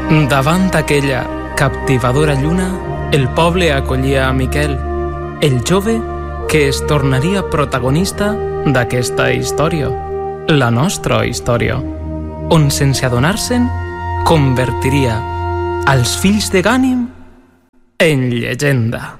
Davant aquella captivadora lluna, el poble acollia a Miquel, el jove que es tornaria protagonista d'aquesta història, la nostra història, on, sense adonar-se'n, convertiria als fills de Gànim en llegenda.